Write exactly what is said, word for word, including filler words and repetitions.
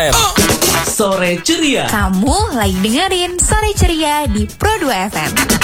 Sore Ceria. Kamu lagi dengerin Sore Ceria di Pro dua F M.